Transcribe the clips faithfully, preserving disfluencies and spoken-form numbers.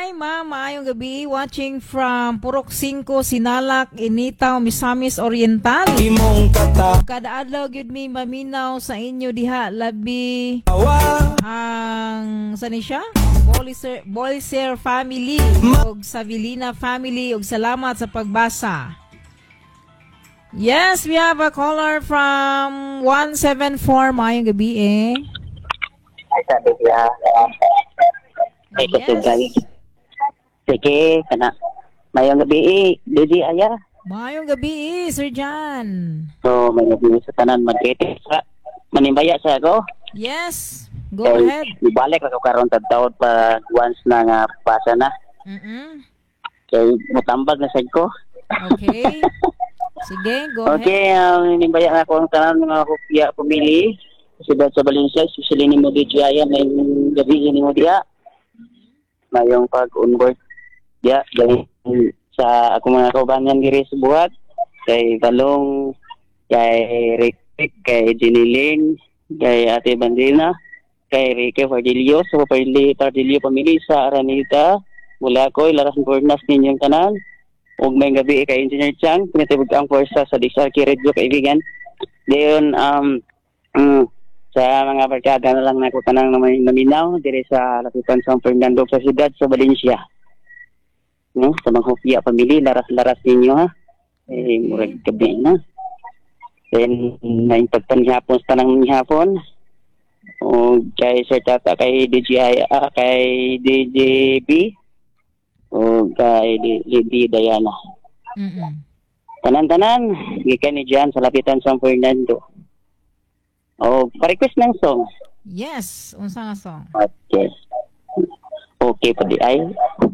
Hi, ma'am. Maayong gabi. Watching from Purok cinco, Sinalak, Initaw, Misamis Oriental. Imong kata Kada adlaw gyud mi maminaw sa inyo diha labi ang sani siya? Bolser, Bolser family ug Savilina family ug salamat sa pagbasa. Yes, we have a caller from one seven four. Maayong gabi eh. Ay, sabi niya, ay kasugal. Sige, kana. Mayong gabi eh, Didi Aya. Maayong gabi eh, Sir John. So, may gabi sa tanan magkiti sa manimbaya sa ako. Yes, go Kay, ahead. ibalik ako karon tadtawd pa once na nga pasa na. Mm-mm. Kay mutambag na sad ko. Okay. Sige, go ahead. Okay, um, manimbaya ako ang tanan mga kopya pumili. Sibad sa Valencia, especially ni mo Didi Aya, may gabi ni mo diya. Mayong pag-onboard diya, dahil sa ako mga kaubangan diri sa buhat, kay Balong, kay Rick, kay Jiniling, kay Ate Bandina, kay Ricky Pardilio, sa Pardilio, Pardilio pamili sa Aranita, mula ko, Laras Bornas ninyong tanan, ug may gabi kay Engineer Chang, pinatibog ang forsa sa Disarki Radio, kaibigan. Dayon, um, um, sa mga barkada na lang na ko tanang naman naminaw, dire sa lapitan sa San Fernando sa siyudad sa Valencia. No, sa mga Hopia pamili, laras-laras ninyo ha. Eh, murag gabi na. Then, naintagpan hapon sa tanang hapon. O kay Sir Tata, kay D J I, ah, kay D J B, o kay Lady Diana. Mm-mm. Tanan-tanan, gikan ni Jan sa lapitan sa San Fernando. O, pa-request ng song. Yes, unsa nga song? Okay. Okay pa di ay.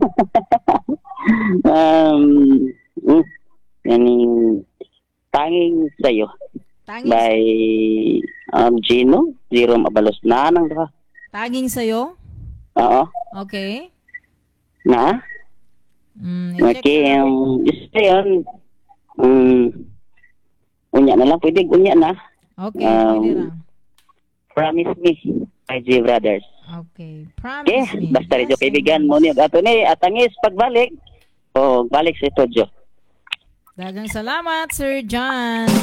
um, mm, yaning tanging sayo. Tanging, By um, Gino, Zero Mabalos na nang diba? tanging sa'yo? Oo. Okay. Na? Mm, i-check Okay, ko. um, isa yun. Um, unya na lang, pwede unya na. Okay, um, pwede lang. Promise Me, by J Brothers. Okay, promise Okay, me. basta rin Yes, kaibigan yes. mo niya. Ato ni, atangis pagbalik. O, balik sa studio. Dagang salamat, Sir John.